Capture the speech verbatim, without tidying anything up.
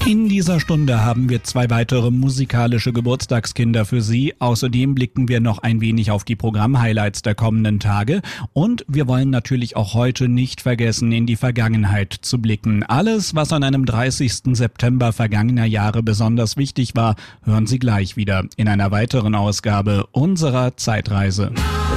In dieser Stunde haben wir zwei weitere musikalische Geburtstagskinder für Sie. Außerdem blicken wir noch ein wenig auf die Programmhighlights der kommenden Tage. Und wir wollen natürlich auch heute nicht vergessen, in die Vergangenheit zu blicken. Alles, was an einem dreißigsten September vergangener Jahre besonders wichtig war, hören Sie gleich wieder in einer weiteren Ausgabe unserer Zeitreise.